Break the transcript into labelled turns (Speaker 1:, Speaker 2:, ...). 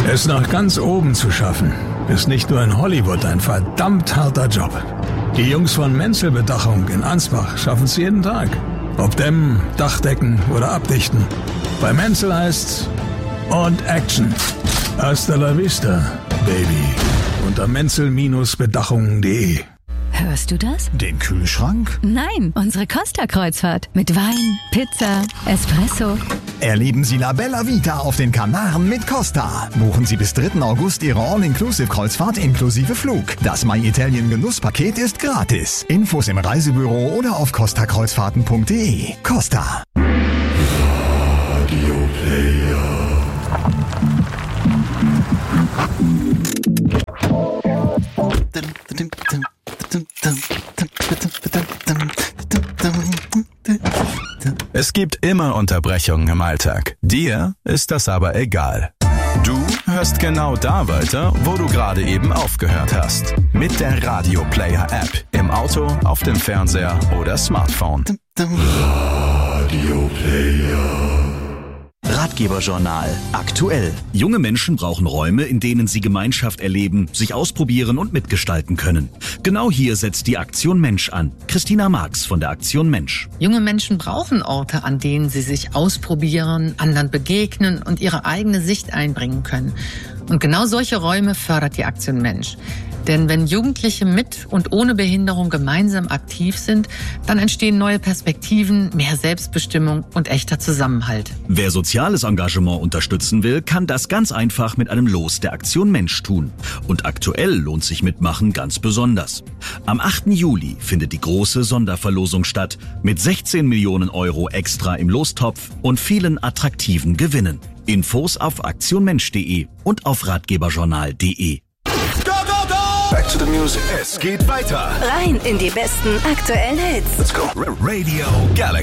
Speaker 1: Es nach ganz oben zu schaffen, ist nicht nur in Hollywood ein verdammt harter Job. Die Jungs von Menzel Bedachung in Ansbach schaffen es jeden Tag. Ob dämmen, Dachdecken oder abdichten. Bei Menzel heißt's und Action. Hasta la vista, Baby. Unter menzel-bedachungen.de.
Speaker 2: Hörst du das?
Speaker 3: Den Kühlschrank?
Speaker 2: Nein, unsere Costa-Kreuzfahrt. Mit Wein, Pizza, Espresso.
Speaker 3: Erleben Sie La Bella Vita auf den Kanaren mit Costa. Buchen Sie bis 3. August Ihre All-Inclusive-Kreuzfahrt inklusive Flug. Das My Italien Genusspaket ist gratis. Infos im Reisebüro oder auf costakreuzfahrten.de. Costa.
Speaker 4: Radio Player.
Speaker 5: Es gibt immer Unterbrechungen im Alltag. Dir ist das aber egal. Du hörst genau da weiter, wo du gerade eben aufgehört hast. Mit der Radio Player App. Im Auto, auf dem Fernseher oder Smartphone.
Speaker 4: Radio Player.
Speaker 6: Ratgeberjournal. Aktuell. Junge Menschen brauchen Räume, in denen sie Gemeinschaft erleben, sich ausprobieren und mitgestalten können. Genau hier setzt die Aktion Mensch an. Christina Marx von der Aktion Mensch.
Speaker 7: Junge Menschen brauchen Orte, an denen sie sich ausprobieren, anderen begegnen und ihre eigene Sicht einbringen können. Und genau solche Räume fördert die Aktion Mensch. Denn wenn Jugendliche mit und ohne Behinderung gemeinsam aktiv sind, dann entstehen neue Perspektiven, mehr Selbstbestimmung und echter Zusammenhalt.
Speaker 6: Wer soziales Engagement unterstützen will, kann das ganz einfach mit einem Los der Aktion Mensch tun. Und aktuell lohnt sich Mitmachen ganz besonders. Am 8. Juli findet die große Sonderverlosung statt, mit 16 Millionen Euro extra im Lostopf und vielen attraktiven Gewinnen. Infos auf aktionmensch.de und auf ratgeberjournal.de.
Speaker 4: Back to the music.
Speaker 5: Es geht weiter.
Speaker 8: Rein in die besten aktuellen Hits.
Speaker 5: Let's go. Radio Galaxy.